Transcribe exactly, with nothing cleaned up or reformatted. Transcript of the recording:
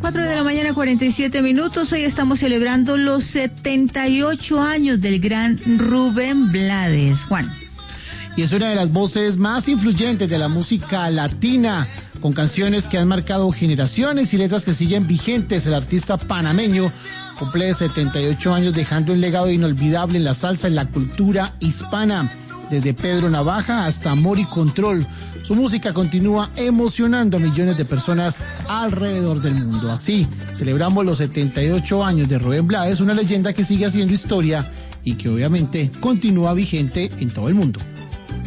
cuatro de la mañana, cuarenta y siete minutos. Hoy estamos celebrando los setenta y ocho años del gran Rubén Blades. Juan. Y es una de las voces más influyentes de la música latina, con canciones que han marcado generaciones y letras que siguen vigentes. El artista panameño cumple setenta y ocho años, dejando un legado inolvidable en la salsa, en la cultura hispana, desde Pedro Navaja hasta Amor y Control. Su música continúa emocionando a millones de personas alrededor del mundo. Así, celebramos los setenta y ocho años de Rubén Blades, una leyenda que sigue haciendo historia y que obviamente continúa vigente en todo el mundo.